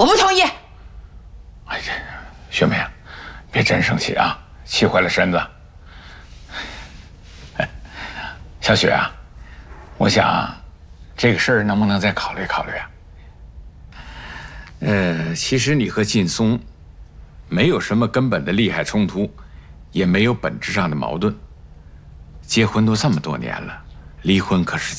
我不同意。 哎呀，雪梅，别真生气啊，气坏了身子。小雪啊，我想这个事儿能不能再考虑考虑啊？其实你和劲松没有什么根本的利害冲突，也没有本质上的矛盾。结婚都这么多年了，离婚可是